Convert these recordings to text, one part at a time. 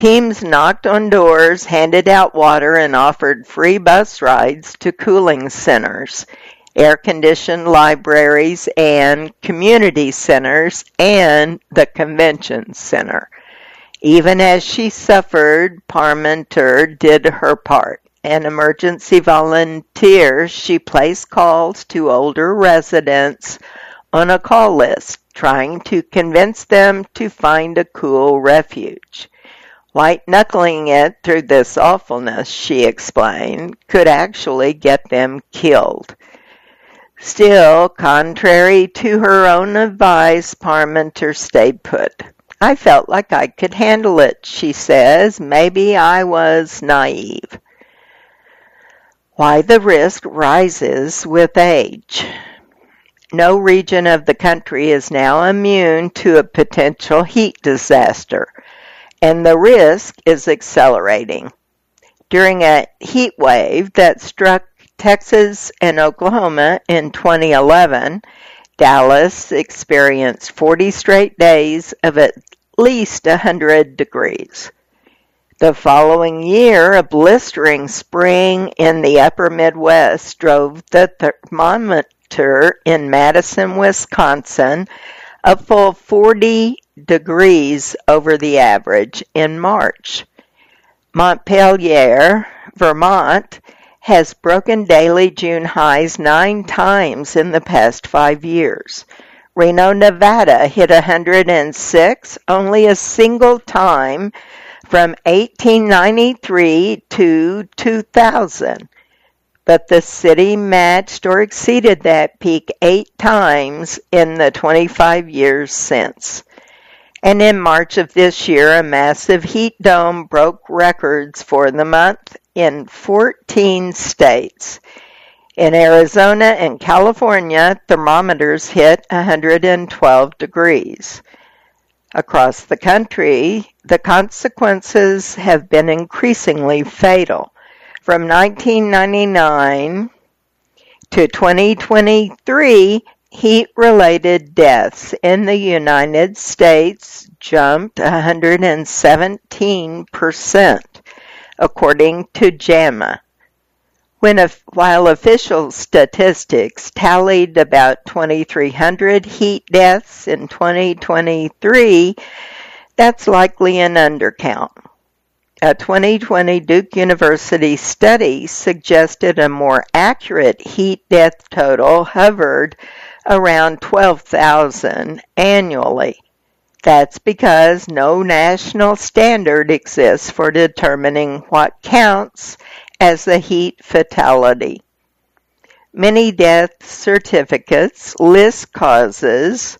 Teams knocked on doors, handed out water, and offered free bus rides to cooling centers, air-conditioned libraries, and community centers, and the convention center. Even as she suffered, Parmenter did her part. An emergency volunteer, she placed calls to older residents on a call list, trying to convince them to find a cool refuge. White-knuckling it through this awfulness, she explained, could actually get them killed. Still, contrary to her own advice, Parmenter stayed put. I felt like I could handle it, she says. Maybe I was naive. Why the risk rises with age. No region of the country is now immune to a potential heat disaster, and the risk is accelerating. During a heat wave that struck Texas and Oklahoma in 2011, Dallas experienced 40 straight days of at least 100 degrees. The following year, a blistering spring in the upper Midwest drove the thermometer in Madison, Wisconsin, a full 40 degrees over the average in March. Montpelier, Vermont, has broken daily June highs 9 times in the past 5 years. Reno, Nevada hit 106 only a single time from 1893 to 2000. But the city matched or exceeded that peak 8 times in the 25 years since. And in March of this year, a massive heat dome broke records for the month in 14 states. In Arizona and California, thermometers hit 112 degrees. Across the country, the consequences have been increasingly fatal. From 1999 to 2023, heat-related deaths in the United States jumped 117%, according to JAMA. While official statistics tallied about 2,300 heat deaths in 2023, that's likely an undercount. A 2020 Duke University study suggested a more accurate heat death total hovered around 12,000 annually. That's because no national standard exists for determining what counts as a heat fatality. Many death certificates list causes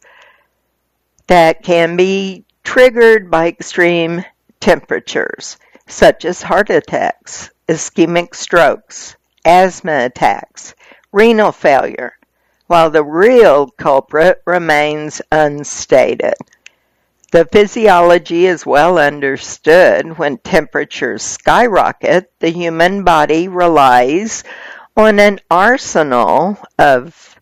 that can be triggered by extreme temperatures, such as heart attacks, ischemic strokes, asthma attacks, renal failure, while the real culprit remains unstated. The physiology is well understood. When temperatures skyrocket, the human body relies on an arsenal of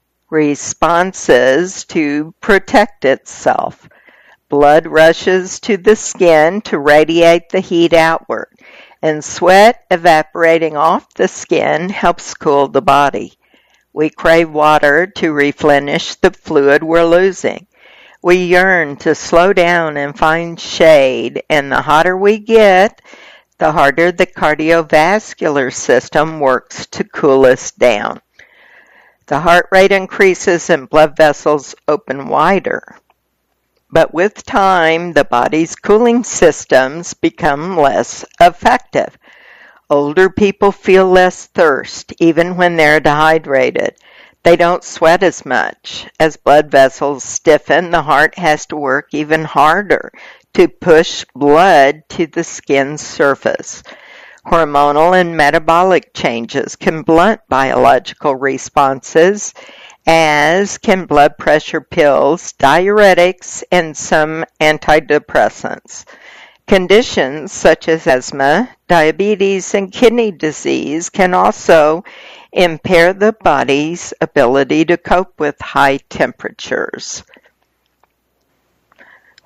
responses to protect itself. Blood rushes to the skin to radiate the heat outward, and sweat evaporating off the skin helps cool the body. We crave water to replenish the fluid we're losing. We yearn to slow down and find shade, and the hotter we get, the harder the cardiovascular system works to cool us down. The heart rate increases and blood vessels open wider. But with time, the body's cooling systems become less effective. Older people feel less thirst, even when they're dehydrated. They don't sweat as much. As blood vessels stiffen, the heart has to work even harder to push blood to the skin's surface. Hormonal and metabolic changes can blunt biological responses, as can blood pressure pills, diuretics, and some antidepressants. Conditions such as asthma, diabetes, and kidney disease can also impair the body's ability to cope with high temperatures.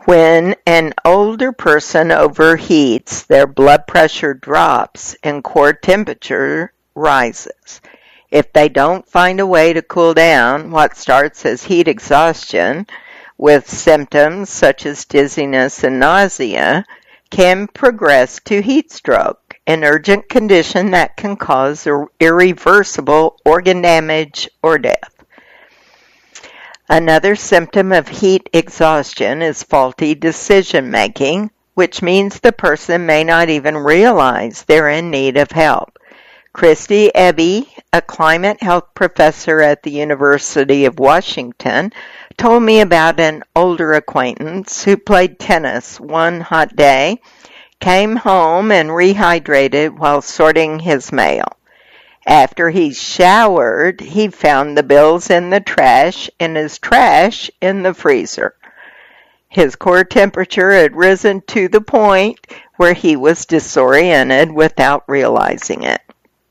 When an older person overheats, their blood pressure drops and core temperature rises. If they don't find a way to cool down, what starts as heat exhaustion, with symptoms such as dizziness and nausea, can progress to heat stroke, an urgent condition that can cause irreversible organ damage or death. Another symptom of heat exhaustion is faulty decision-making, which means the person may not even realize they're in need of help. Christy Ebbe, a climate health professor at the University of Washington, told me about an older acquaintance who played tennis one hot day, came home and rehydrated while sorting his mail. After he showered, he found the bills in the trash and his trash in the freezer. His core temperature had risen to the point where he was disoriented without realizing it.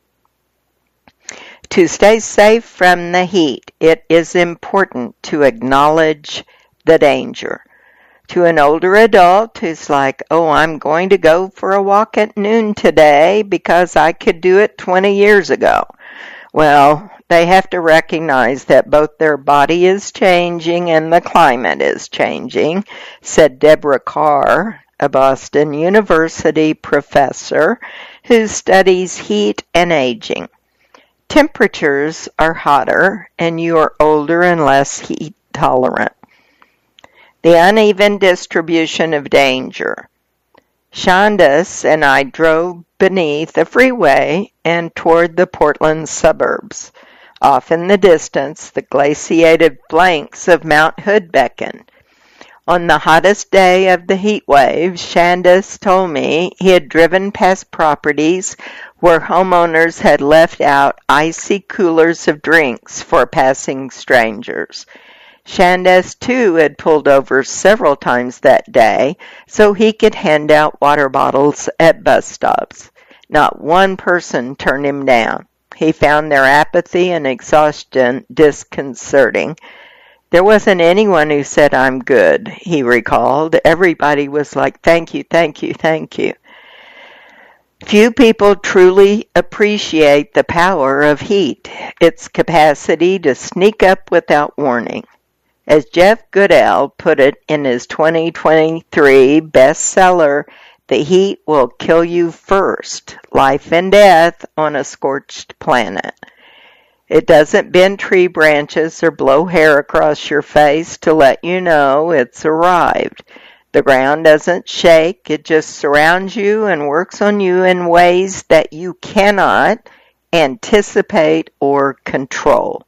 To stay safe from the heat, it is important to acknowledge the danger. To an older adult who's like, oh, I'm going to go for a walk at noon today because I could do it 20 years ago. Well, they have to recognize that both their body is changing and the climate is changing, said Deborah Carr, a Boston University professor who studies heat and aging. Temperatures are hotter and you are older and less heat tolerant. The uneven distribution of danger. Shandas and I drove beneath a freeway and toward the Portland suburbs. Off in the distance, the glaciated flanks of Mount Hood beckoned. On the hottest day of the heat wave, Shandas told me he had driven past properties where homeowners had left out icy coolers of drinks for passing strangers. Shandas, too, had pulled over several times that day so he could hand out water bottles at bus stops. Not one person turned him down. He found their apathy and exhaustion disconcerting. There wasn't anyone who said, I'm good, he recalled. Everybody was like, thank you, thank you, thank you. Few people truly appreciate the power of heat, its capacity to sneak up without warning. As Jeff Goodell put it in his 2023 bestseller, The Heat Will Kill You First, Life and Death on a Scorched Planet. It doesn't bend tree branches or blow hair across your face to let you know it's arrived. The ground doesn't shake, it just surrounds you and works on you in ways that you cannot anticipate or control.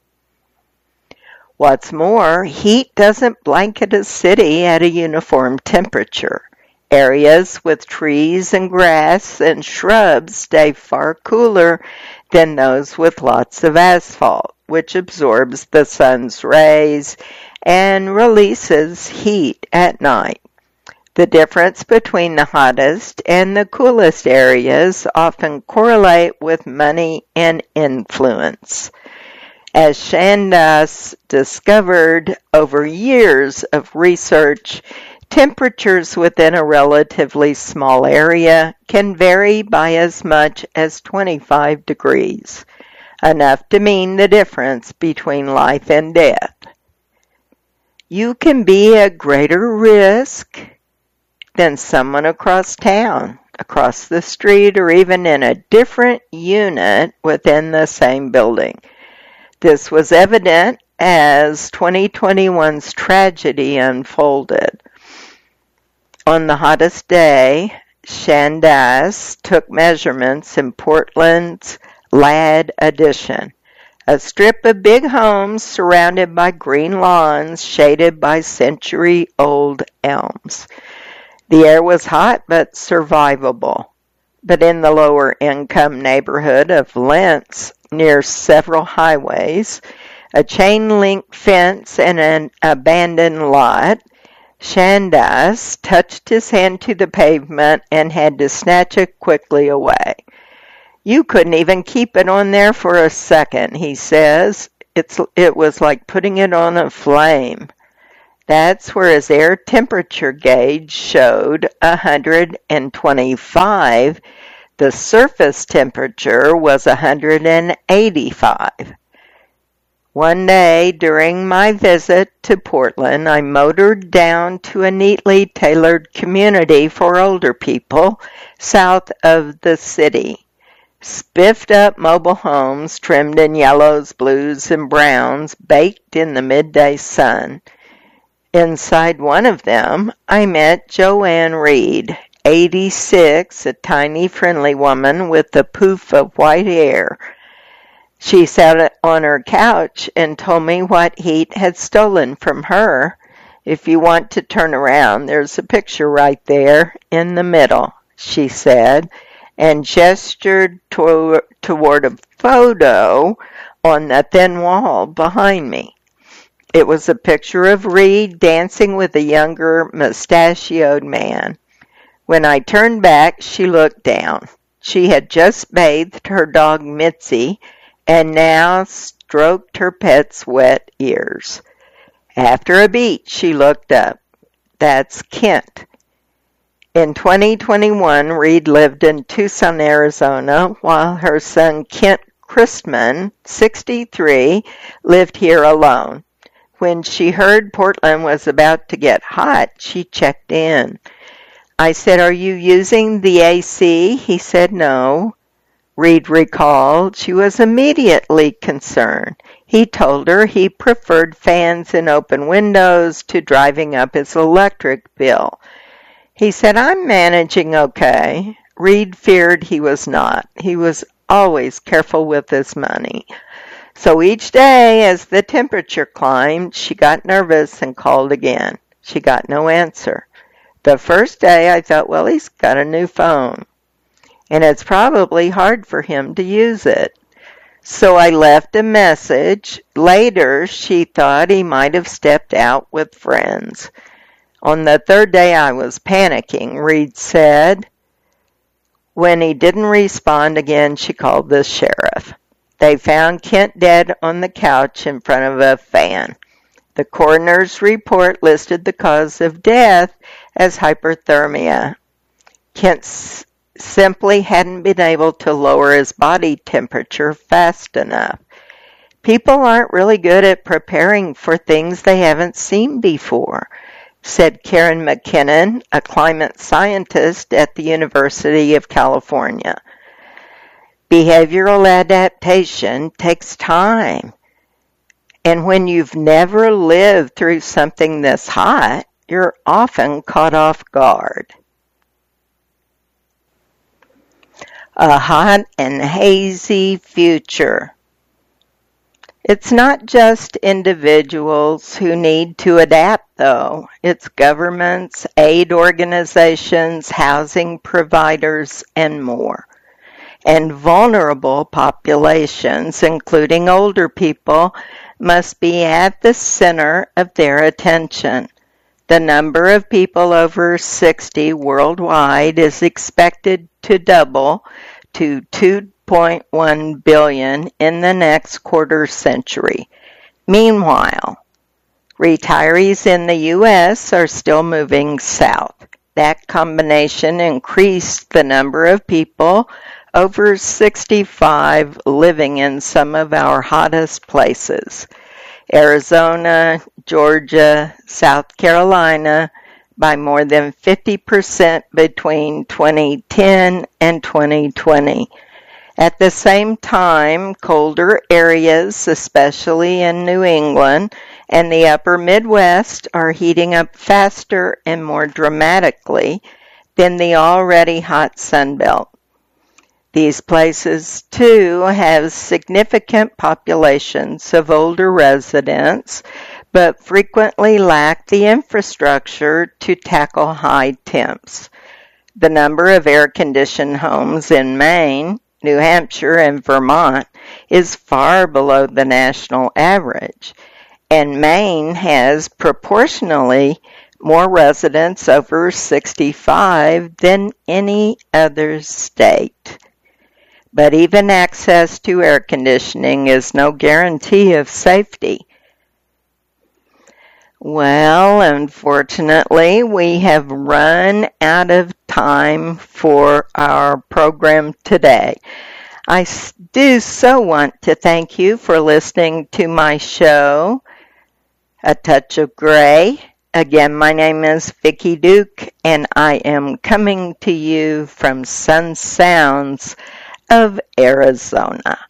What's more, heat doesn't blanket a city at a uniform temperature. Areas with trees and grass and shrubs stay far cooler than those with lots of asphalt, which absorbs the sun's rays and releases heat at night. The difference between the hottest and the coolest areas often correlate with money and influence. As Shandas discovered over years of research, temperatures within a relatively small area can vary by as much as 25 degrees, enough to mean the difference between life and death. You can be at greater risk than someone across town, across the street, or even in a different unit within the same building. This was evident as 2021's tragedy unfolded. On the hottest day, Shandas took measurements in Portland's Ladd Addition, a strip of big homes surrounded by green lawns shaded by century-old elms. The air was hot but survivable. But in the lower-income neighborhood of Lentz, near several highways, a chain-link fence, and an abandoned lot, Shandas touched his hand to the pavement and had to snatch it quickly away. You couldn't even keep it on there for a second, he says. It was like putting it on a flame. That's where his air temperature gauge showed 125. The surface temperature was 185. One day during my visit to Portland, I motored down to a neatly tailored community for older people south of the city. Spiffed up mobile homes trimmed in yellows, blues, and browns baked in the midday sun. Inside one of them, I met Joanne Reed, 86, a tiny, friendly woman with a poof of white hair. She sat on her couch and told me what heat had stolen from her. If you want to turn around, there's a picture right there in the middle, she said, and gestured toward a photo on the thin wall behind me. It was a picture of Reed dancing with a younger, mustachioed man. When I turned back, she looked down. She had just bathed her dog Mitzi and now stroked her pet's wet ears. After a beat, she looked up. That's Kent. In 2021, Reed lived in Tucson, Arizona, while her son Kent Christman, 63, lived here alone. When she heard Portland was about to get hot, she checked in. I said, "Are you using the AC?" He said no. Reed recalled she was immediately concerned. He told her he preferred fans and open windows to driving up his electric bill. He said, "I'm managing okay." Reed feared he was not. He was always careful with his money. So each day, as the temperature climbed, she got nervous and called again. She got no answer. The first day, I thought, well, he's got a new phone, and it's probably hard for him to use it. So I left a message. Later, she thought he might have stepped out with friends. On the third day, I was panicking, Reed said. When he didn't respond again, she called the sheriff. They found Kent dead on the couch in front of a fan. The coroner's report listed the cause of death as hyperthermia. Kent simply hadn't been able to lower his body temperature fast enough. People aren't really good at preparing for things they haven't seen before, said Karen McKinnon, a climate scientist at the University of California. Behavioral adaptation takes time. And when you've never lived through something this hot, you're often caught off guard. A hot and hazy future. It's not just individuals who need to adapt, though. It's governments, aid organizations, housing providers, and more. And vulnerable populations, including older people, must be at the center of their attention. The number of people over 60 worldwide is expected to double to 2.1 billion in the next quarter century. Meanwhile, retirees in the U.S. are still moving south. That combination increased the number of people over 65 living in some of our hottest places. Arizona, Georgia, South Carolina, by more than 50% between 2010 and 2020. At the same time, colder areas, especially in New England and the upper Midwest, are heating up faster and more dramatically than the already hot Sun Belt. These places, too, have significant populations of older residents, but frequently lack the infrastructure to tackle high temps. The number of air-conditioned homes in Maine, New Hampshire, and Vermont is far below the national average, and Maine has proportionally more residents over 65 than any other state. But even access to air conditioning is no guarantee of safety. Well, unfortunately, we have run out of time for our program today. Do so want to thank you for listening to my show, A Touch of Gray. Again, my name is Vicki Duke, and I am coming to you from Sun Sounds of Arizona.